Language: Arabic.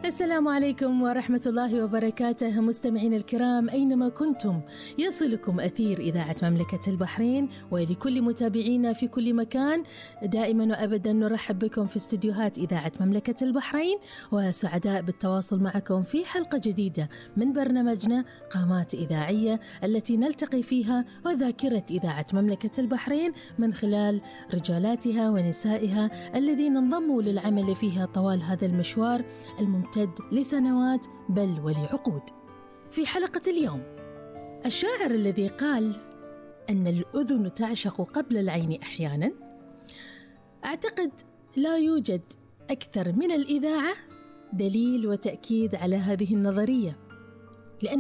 السلام عليكم ورحمة الله وبركاته مستمعين الكرام أينما كنتم، يصلكم أثير إذاعة مملكة البحرين، ولكل متابعينا في كل مكان دائما وأبدا نرحب بكم في استديوهات إذاعة مملكة البحرين، وسعداء بالتواصل معكم في حلقة جديدة من برنامجنا قامات إذاعية التي نلتقي فيها وذاكرة إذاعة مملكة البحرين من خلال رجالاتها ونسائها الذين انضموا للعمل فيها طوال هذا المشوار الممتد لسنوات بل ولعقود. في حلقة اليوم الشاعر الذي قال أن الأذن تعشق قبل العين أحيانا، أعتقد لا يوجد أكثر من الإذاعة دليل وتأكيد على هذه النظرية.